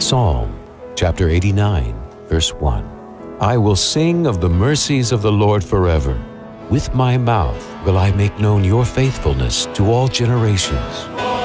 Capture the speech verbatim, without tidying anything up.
Psalm chapter eighty-nine, verse one. I will sing of the mercies of the Lord forever. With my mouth will I make known your faithfulness to all generations.